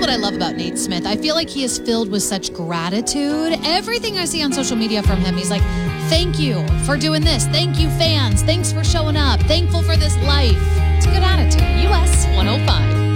what I love about Nate Smith. I feel like he is filled with such gratitude. Everything I see on social media from him, he's like, thank you for doing this. Thank you, fans. Thanks for showing up. Thankful for this life. It's a good attitude. US 105.